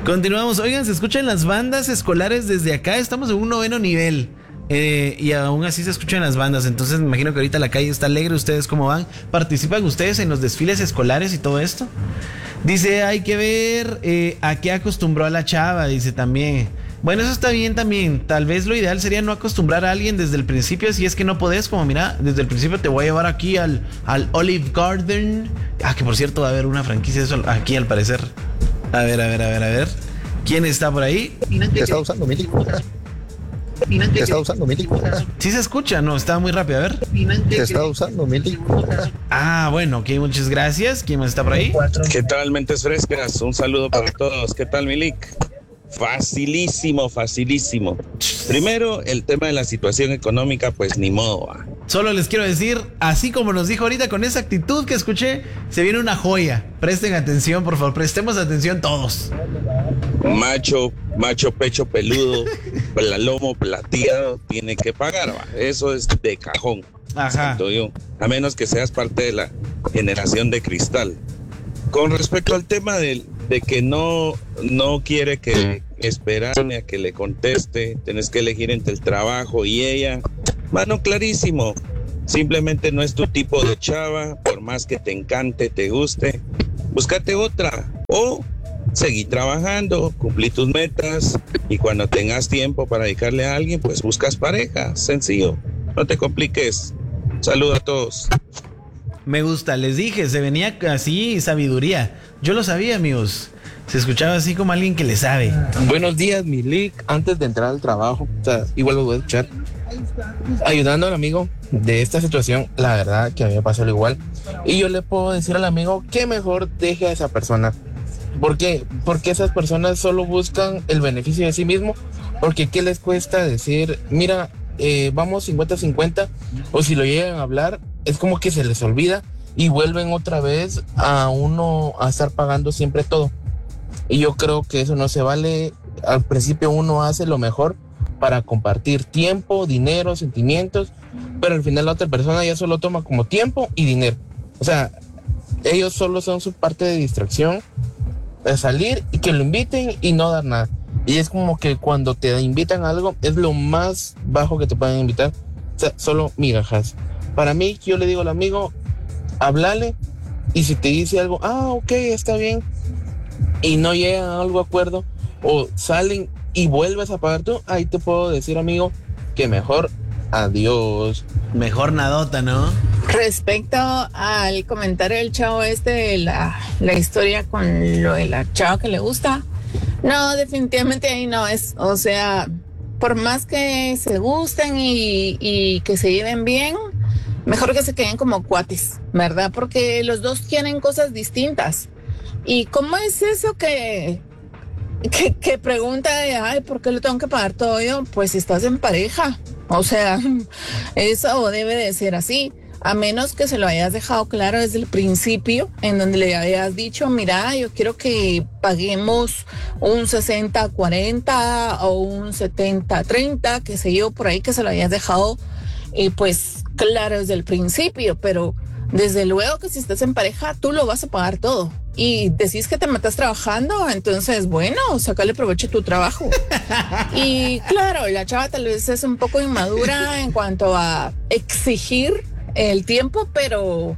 Continuamos. Oigan, se escuchan las bandas escolares desde acá. Estamos en un 9º nivel. Y aún así se escuchan las bandas. Entonces me imagino que ahorita la calle está alegre. ¿Ustedes cómo van? ¿Participan ustedes en los desfiles escolares y todo esto? Dice, hay que ver a qué acostumbró a la chava. Dice también. Bueno, eso está bien también. Tal vez lo ideal sería no acostumbrar a alguien desde el principio. Si es que no podés, como mira, desde el principio te voy a llevar aquí al Olive Garden. Que por cierto va a haber una franquicia de eso aquí al parecer. A ver. ¿Quién está por ahí? ¿Qué está usando Mili? ¿Qué está usando Mili? Sí se escucha, no, estaba muy rápido, a ver. ¿Qué está usando Mili? Bueno, ok, muchas gracias. ¿Quién más está por ahí? ¿Qué tal, mentes frescas? Un saludo para todos. ¿Qué tal, Milik? Facilísimo. Primero, el tema de la situación económica, pues ni modo. Solo les quiero decir, así como nos dijo ahorita, con esa actitud que escuché, se viene una joya. Presten atención, por favor, prestemos atención todos. Macho pecho peludo, lomo plateado, tiene que pagar, ¿va? Eso es de cajón. Ajá. Yo, a menos que seas parte de la generación de cristal. Con respecto al tema de que no quiere que esperarme a que le conteste, tenés que elegir entre el trabajo y ella, mano, clarísimo. Simplemente no es tu tipo de chava, por más que te encante, te guste, búscate otra o seguí trabajando, cumplí tus metas y cuando tengas tiempo para dedicarle a alguien, pues buscas pareja, sencillo, no te compliques. Saludos a todos. Me gusta, les dije, se venía así sabiduría. Yo lo sabía, amigos. Se escuchaba así como alguien que le sabe. Buenos días, Milik. Antes de entrar al trabajo, igual lo voy a escuchar. Ayudando al amigo de esta situación, la verdad que a mí me pasó lo igual. Y yo le puedo decir al amigo que mejor deje a esa persona. ¿Por qué? Porque esas personas solo buscan el beneficio de sí mismo. Porque ¿qué les cuesta decir, mira, vamos 50-50? O si lo llegan a hablar, es como que se les olvida y vuelven otra vez a uno a estar pagando siempre todo. Y yo creo que eso no se vale. Al principio uno hace lo mejor para compartir tiempo, dinero, sentimientos, pero al final la otra persona ya solo toma como tiempo y dinero. O sea, ellos solo son su parte de distracción, de salir y que lo inviten y no dar nada. Y es como que cuando te invitan a algo, es lo más bajo que te pueden invitar. O sea, solo migajas. Para mí, yo le digo al amigo, háblale, y si te dice algo, ok, está bien, y no llegan a algo acuerdo, o salen y vuelves a pagar tú, ahí te puedo decir, amigo, que mejor adiós. Mejor nadota, ¿no? Respecto al comentario del chavo de la historia con lo de la chava que le gusta, no, definitivamente ahí no es, o sea, por más que se gusten y que se lleven bien, mejor que se queden como cuates, ¿verdad? Porque los dos quieren cosas distintas. ¿Y cómo es eso que pregunta de, ¿por qué lo tengo que pagar todo yo? Pues si estás en pareja, o sea, eso debe de ser así. A menos que se lo hayas dejado claro desde el principio, en donde le hayas dicho, mira, yo quiero que paguemos un 60-40 o un 70-30, qué sé yo, por ahí, que se lo hayas dejado pues claro desde el principio. Pero desde luego que si estás en pareja, tú lo vas a pagar todo. Y decís que te matas trabajando, entonces, bueno, sácale provecho a tu trabajo. Y claro, la chava tal vez es un poco inmadura en cuanto a exigir el tiempo, pero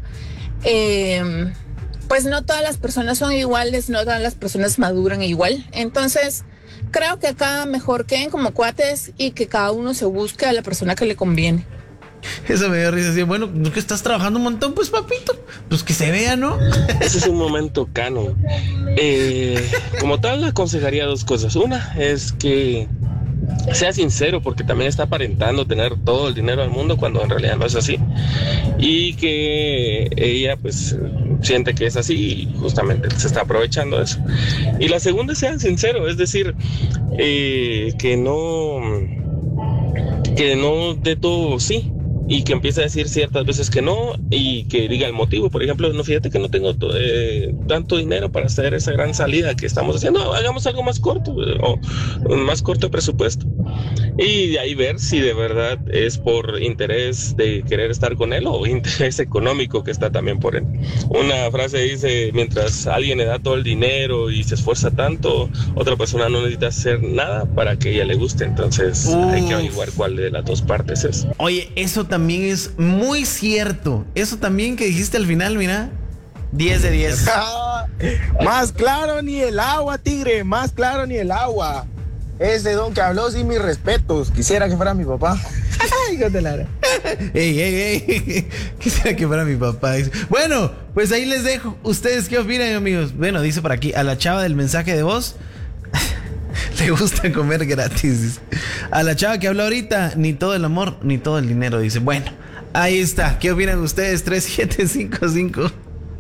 pues no todas las personas son iguales, no todas las personas maduran igual. Entonces, creo que acá mejor queden como cuates y que cada uno se busque a la persona que le conviene. Eso me dio risa, así, bueno, ¿no que estás trabajando un montón? Pues papito, pues que se vea, ¿no? Ese es un momento cano. Como tal, le aconsejaría dos cosas. Una es que sea sincero, porque también está aparentando tener todo el dinero del mundo cuando en realidad no es así, y que ella pues siente que es así y justamente se está aprovechando de eso. Y la segunda, sea sincero, es decir, que no de todo sí, y que empiece a decir ciertas veces que no y que diga el motivo. Por ejemplo, no, fíjate que no tengo tanto dinero para hacer esa gran salida que estamos haciendo, hagamos algo más corto o más corto de presupuesto. Y de ahí ver si de verdad es por interés de querer estar con él o interés económico que está también por él. Una frase dice, mientras alguien le da todo el dinero y se esfuerza tanto, otra persona no necesita hacer nada para que ella le guste. Entonces hay que averiguar cuál de las dos partes es. Oye, eso también es muy cierto. Eso también que dijiste al final, mira, 10 de 10. Más claro ni el agua, tigre, más claro ni el agua. Ese don que habló, sí, mis respetos. Quisiera que fuera mi papá. Hijo de la... Ey. Quisiera que fuera mi papá. Bueno, pues ahí les dejo. ¿Ustedes qué opinan, amigos? Bueno, dice por aquí, a la chava del mensaje de voz le gusta comer gratis. Dice. A la chava que habló ahorita, ni todo el amor, ni todo el dinero. Dice, bueno, ahí está. ¿Qué opinan ustedes? 3755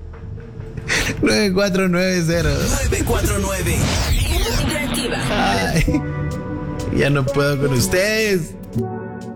9490 949. Interactiva. Ay, ya no puedo con ustedes.